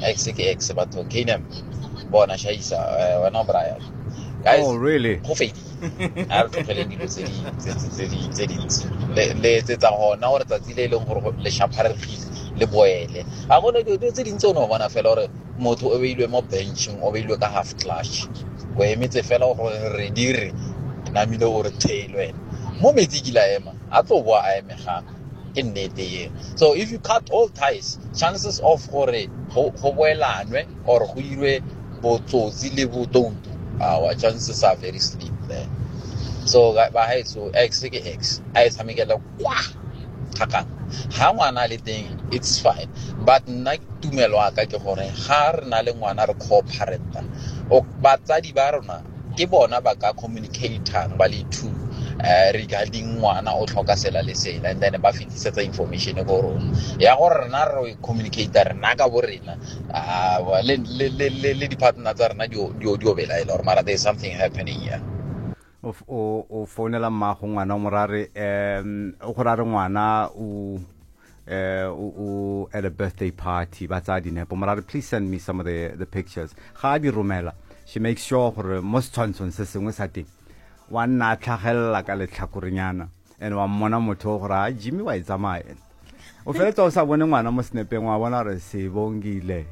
X ke X batho Kinem bona shaisa wena Brian guys. Oh really? Go fedi a re tlogele dilo tse dintsi le tsetsa gona gore tsatsi le leng gore le shapharegile le boele a gona dilo tse dintsi o no bona fela gore motho o beilwe mo benching o beilwe ka half clutch o emetse fela gore re dire namile o re tail wena mo metsi ke la ema a tlo boa a emega ke nnete ye. So if you cut all ties, chances of gore go boelanwe or go irwe botsotsi le bototo our chances are very slim there. So ba hai so X ke X a tshamekela kwa thaka ha ngwana le teng it's fine, but nna tumelwa ka ke gore ga re na le ngwana re cooperate o batsadi ba rona ke bona ba ka communicating ba le two regarding ngwana o tlhoka sela le sela, and then ba fitisetsa information go rona ya gore rena re communicate rena ka bo rena le di partner tsa rena di obela ile or mara there is something happening here. O fonela mmago ngwana o morare o gorare ngwana o at a birthday party batsadi nepo morare please send me some of the pictures ga di romela she makes sure gore mo tshwantsong se sengwe sa teng wa nna tlhagella ka letlhakorenyana and wa mmona motho gore a Jimmy wa itsamaya o feletsa o sa bone ngwana mo snapeng wa bona re se bongile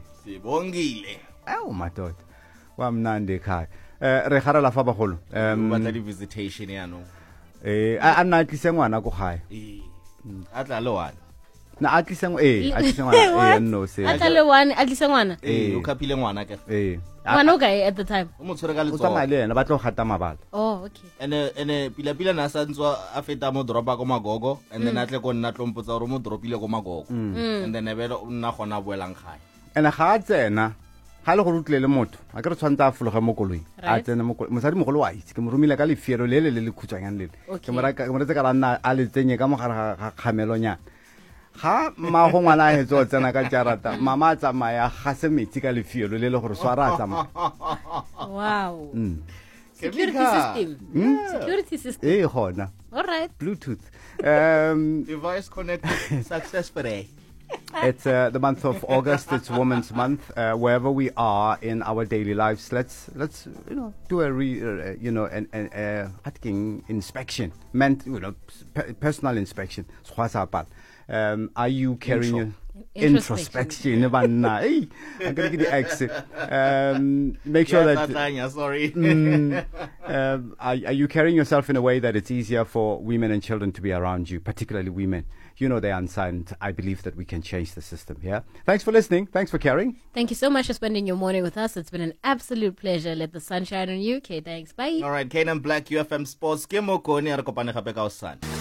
o matota wa mnande khai re garela fa bagolo batla di visitation ya no a nna tlise ngwana go gae a tla le wana na a tlise ngwana no se a tla le wana a tlise ngwana o kapile ngwana ka ngwana o kae at the time o mo tshwere ka o letso tsamaya le yena ba tlo gata mabala. oh okay ene pila na sa ntswa a feta mo dropa go magogo and then a tle go nna tlompotsa gore mo dropile go magogo and then ebele o nna gona boelang gae ene ga a tsena ga le go rutlele motho a ke re tshwantsa a fologa mo koloi a tsena mo mosadi mogolo wa itse ke mo romile ka lefiero le khutshwanyang le ke mo retse ka rana a le tsenye ka mogare ga kgamelonya ga mmago ngwana a hetso tsena ka jarata mama a tsamaya ga se metsi ka lefielo le gore swara a tsamaya. wow security system gona all right Bluetooth device connected successfully. It's the month of August. It's Women's Month. Wherever we are in our daily lives, let's do a an inspection, personal inspection. Are you carrying your introspection? Hey, I'm gonna get the exit. Make sure that. Sorry. Are you carrying yourself in a way that it's easier for women and children to be around you, particularly women? You know the answer, and I believe that we can change the system. Yeah. Thanks for listening. Thanks for caring. Thank you so much for spending your morning with us. It's been an absolute pleasure. Let the sun shine on you. Okay, thanks. Bye. All right, Kane and Black UFM Sports. Ke mo kone re kopane gape ka osane.